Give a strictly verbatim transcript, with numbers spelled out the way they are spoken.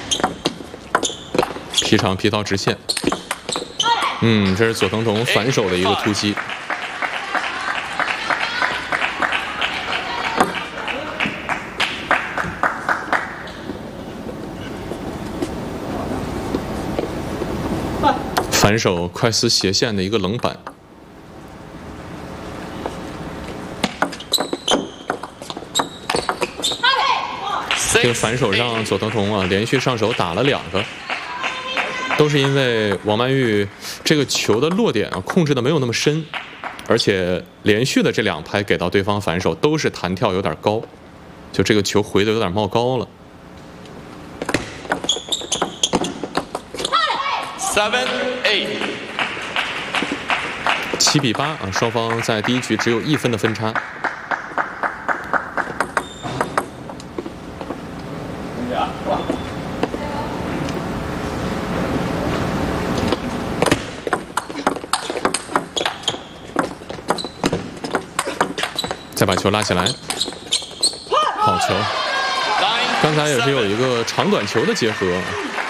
劈长劈到直线。嗯，这是佐藤瞳反手的一个突击。 反手快撕斜线的一个冷板，这个反手让佐藤瞳啊连续上手打了两个，都是因为王曼玉这个球的落点啊控制的没有那么深，而且连续的这两拍给到对方反手都是弹跳有点高，就这个球回的有点冒高了。 Seven eight， 七比八啊，双方在第一局只有一分的分差。再把球拉起来，好球！刚才也是有一个长短球的结合。